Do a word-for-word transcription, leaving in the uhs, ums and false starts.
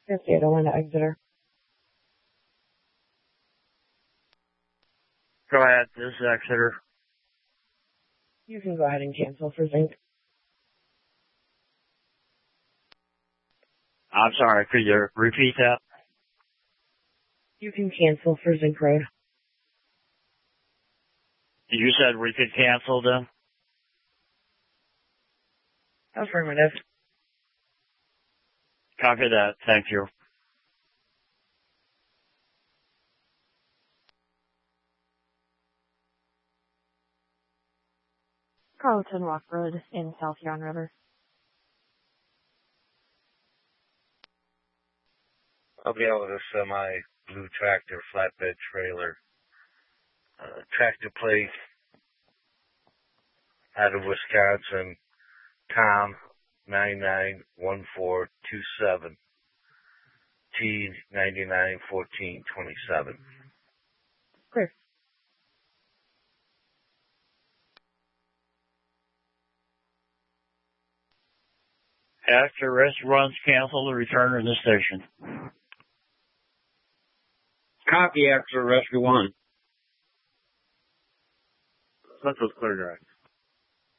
fifty, I don't want to Exeter. Go ahead, this is Exeter. You can go ahead and cancel for Zinc. I'm sorry, could you repeat that? You can cancel for Zinc Road. You said we could cancel them? Affirmative. Copy that, thank you. Carlton Rock Road in South Yarn River. I'll be able to semi blue tractor flatbed trailer. Uh, tractor plate out of Wisconsin, Tom nine nine one four two seven, T ninety-nine fourteen twenty-seven. Clear. After rest runs canceled, return to the station. Copy after rescue one. Central's clear, direct.